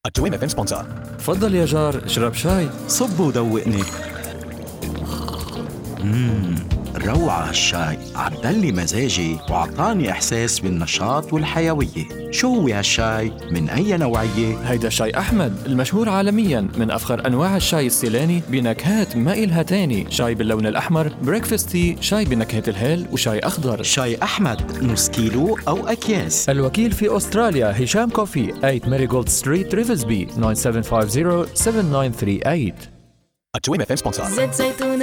التويم FM سبونسر. تفضل يا جار، اشرب شاي. صب ودوقني. روعة هالشاي، عدلي مزاجي وعطاني إحساس بالنشاط والحيوية. شو هو هالشاي؟ من أي نوعية؟ هيدا شاي أحمد المشهور عالمياً، من أفخر أنواع الشاي السيلاني بنكهات ما إلها تاني. شاي باللون الأحمر، بريكفاست تي، شاي بنكهة الهيل، وشاي أخضر. شاي أحمد نص كيلو أو أكياس. الوكيل في أستراليا هشام كوفي، 8 ماريغولد ستريت ريفزبي، 9750 7938. التويم FM سبونسر. زيت زيتون